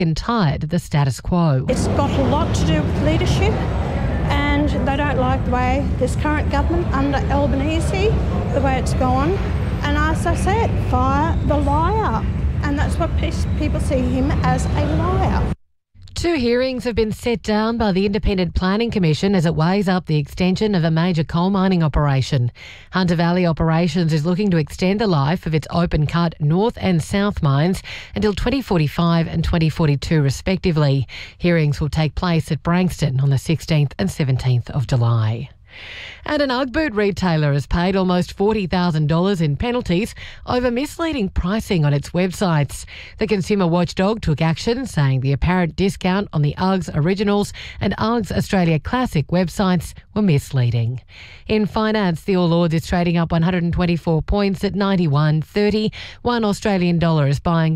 tired the status quo. It's got a lot to do with leadership, and they don't like the way this current government under Albanese, the way it's gone. And as I said, fire the liar. And that's what people see him as, a liar. 2 hearings have been set down by the Independent Planning Commission as it weighs up the extension of a major coal mining operation. Hunter Valley Operations is looking to extend the life of its open-cut North and South mines until 2045 and 2042 respectively. Hearings will take place at Branxton on the 16th and 17th of July. And an UGG boot retailer has paid almost $40,000 in penalties over misleading pricing on its websites. The consumer watchdog took action, saying the apparent discount on the UGG's Originals and UGG's Australia Classic websites were misleading. In finance, the All Ords is trading up 124 points at 91.30. $1 Australian dollar is buying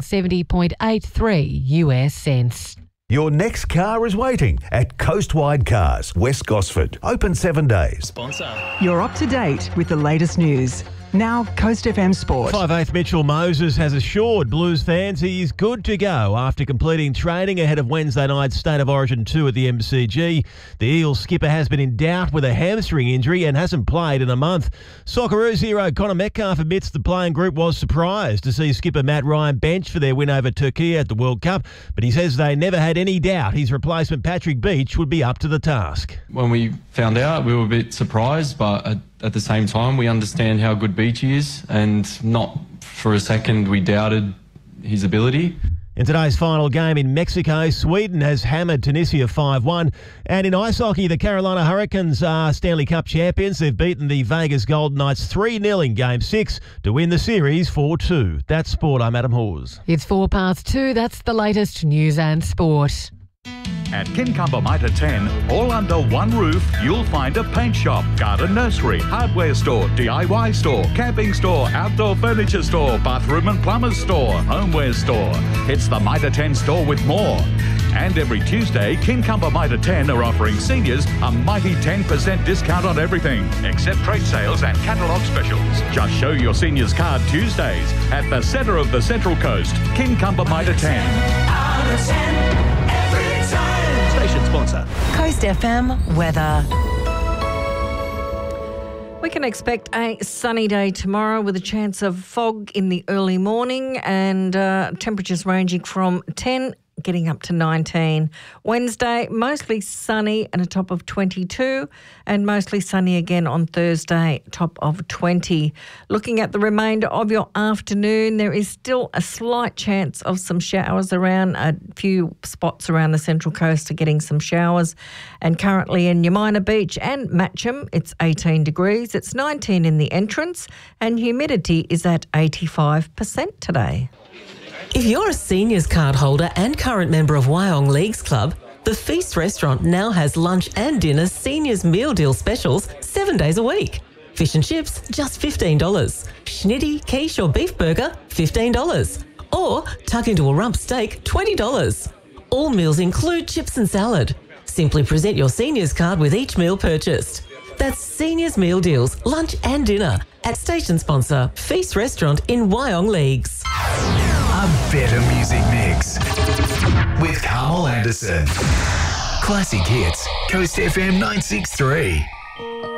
70.83 US cents. Your next car is waiting at Coastwide Cars, West Gosford. Open 7 days. Sponsor. You're up to date with the latest news. Now, Coast FM Sport. 5'8" Mitchell Moses has assured Blues fans he is good to go after completing training ahead of Wednesday night's State of Origin 2 at the MCG. The Eels skipper has been in doubt with a hamstring injury and hasn't played in a month. Socceroos hero Connor Metcalfe admits the playing group was surprised to see skipper Matt Ryan bench for their win over Turkey at the World Cup, but he says they never had any doubt his replacement Patrick Beach would be up to the task. When we found out, we were a bit surprised, but at the same time, we understand how good Beachy is, and not for a second we doubted his ability. In today's final game in Mexico, Sweden has hammered Tunisia 5-1. And in ice hockey, the Carolina Hurricanes are Stanley Cup champions. They've beaten the Vegas Golden Knights 3-0 in Game 6 to win the series 4-2. That's sport. I'm Adam Hawes. It's 2:04. That's the latest news and sport. At Kincumber Mitre 10, all under one roof, you'll find a paint shop, garden nursery, hardware store, DIY store, camping store, outdoor furniture store, bathroom and plumber's store, homeware store. It's the Mitre 10 store with more. And every Tuesday, Kincumber Mitre 10 are offering seniors a mighty 10% discount on everything, except trade sales and catalogue specials. Just show your seniors card Tuesdays at the centre of the Central Coast, Kincumber Mitre 10. Station sponsor. Coast FM weather. We can expect a sunny day tomorrow with a chance of fog in the early morning and temperatures ranging from 10 getting up to 19. Wednesday, mostly sunny and a top of 22, and mostly sunny again on Thursday, top of 20. Looking at the remainder of your afternoon, there is still a slight chance of some showers around. A few spots around the Central Coast are getting some showers. And currently in Yamina Beach and Matcham, it's 18 degrees. It's 19 in the entrance, and humidity is at 85% today. If you're a seniors card holder and current member of Wyong Leagues Club, the Feast restaurant now has lunch and dinner seniors meal deal specials 7 days a week. Fish and chips, just $15. Schnitty, quiche or beef burger, $15. Or tuck into a rump steak, $20. All meals include chips and salad. Simply present your seniors card with each meal purchased. That's Seniors Meal Deals, lunch and dinner at station sponsor Feast Restaurant in Wyong Leagues. A better music mix with Carmel Anderson. Classic hits, Coast FM 963.